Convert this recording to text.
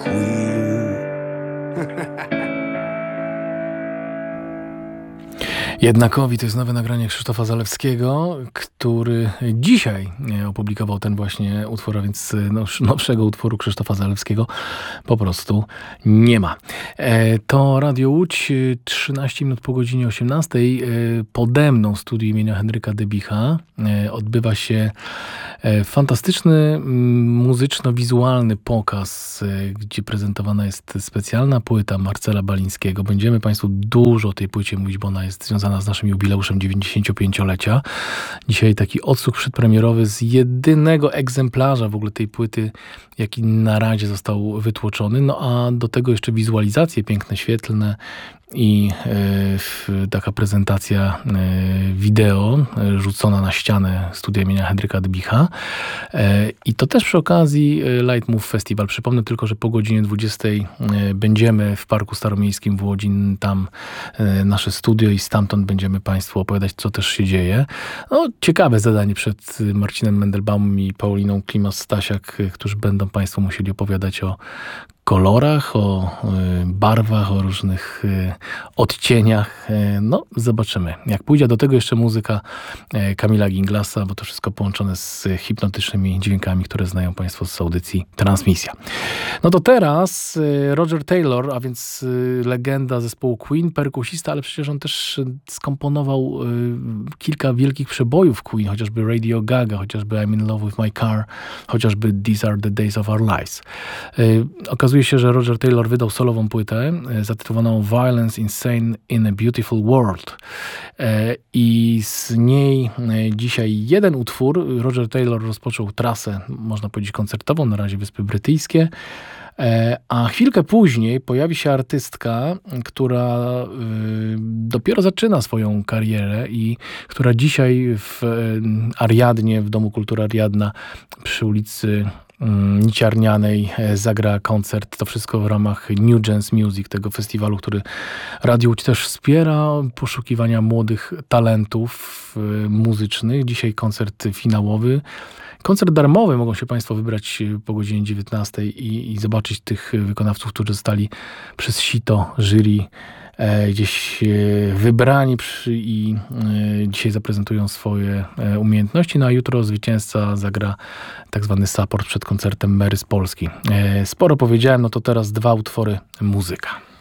queer. Jednakowi to jest nowe nagranie Krzysztofa Zalewskiego, który dzisiaj opublikował ten właśnie utwór, a więc nowszego utworu Krzysztofa Zalewskiego po prostu nie ma. To Radio Łódź, 13 minut po godzinie 18. Pode mną w studiu imienia Henryka Debicha odbywa się fantastyczny muzyczno-wizualny pokaz, gdzie prezentowana jest specjalna płyta Marcela Balińskiego. Będziemy Państwu dużo o tej płycie mówić, bo ona jest związana z naszym jubileuszem 95-lecia. Dzisiaj taki odsłuch przedpremierowy z jedynego egzemplarza w ogóle tej płyty, jaki na razie został wytłoczony. No a do tego jeszcze wizualizacje piękne, świetlne i taka prezentacja wideo rzucona na ścianę studia imienia Henryka Debicha. I to też przy okazji Light Move Festival. Przypomnę tylko, że po godzinie 20 będziemy w Parku Staromiejskim w Łodzi. Tam nasze studio i stamtąd będziemy Państwu opowiadać, co też się dzieje. No, ciekawe zadanie przed Marcinem Mendelbaumem i Pauliną Klimas-Stasiak, którzy będą Państwu musieli opowiadać o kolorach, o barwach, o różnych odcieniach. No, zobaczymy. Jak pójdzie, do tego jeszcze muzyka Kamila Ginglasa, bo to wszystko połączone z hipnotycznymi dźwiękami, które znają Państwo z audycji Transmisja. No to teraz Roger Taylor, a więc legenda zespołu Queen, perkusista, ale przecież on też skomponował kilka wielkich przebojów Queen, chociażby Radio Gaga, chociażby I'm in Love with My Car, chociażby These Are the Days of Our Lives. Okazuje się, że Roger Taylor wydał solową płytę zatytułowaną Violence Insane in a Beautiful World. I z niej dzisiaj jeden utwór. Roger Taylor rozpoczął trasę, można powiedzieć, koncertową, na razie Wyspy Brytyjskie. A chwilkę później pojawi się artystka, która dopiero zaczyna swoją karierę i która dzisiaj w Ariadnie, w Domu Kultury Ariadna przy ulicy Niciarnianej zagra koncert. To wszystko w ramach New Jazz Music, tego festiwalu, który Radio Łódź też wspiera, poszukiwania młodych talentów muzycznych. Dzisiaj koncert finałowy. Koncert darmowy, mogą się Państwo wybrać po godzinie 19 i zobaczyć tych wykonawców, którzy zostali przez sito jury gdzieś wybrani i dzisiaj zaprezentują swoje umiejętności. No a jutro zwycięzca zagra tak zwany support przed koncertem Mary z Polski. Sporo powiedziałem, no to teraz dwa utwory, muzyka.